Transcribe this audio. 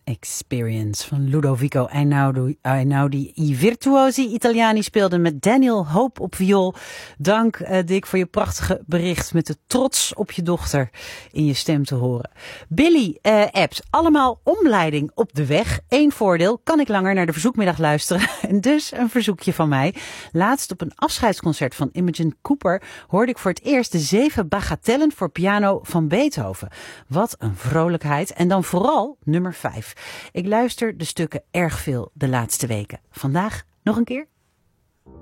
Experience van Ludovico Einaudi. I virtuosi Italiani speelde met Daniel Hope op viool. Dank Dick voor je prachtige bericht met de trots op je dochter in je stem te horen. Billy appt allemaal omleiding op de weg. Eén voordeel, kan ik langer naar de verzoekmiddag luisteren. En dus een verzoekje van mij. Laatst op een afscheidsconcert van Imogen Cooper hoorde ik voor het eerst de 7 bagatellen voor piano van Beethoven. Wat een vrolijkheid. En dan vooral nummer 5. Ik luister de stukken erg veel de laatste weken. Vandaag nog een keer.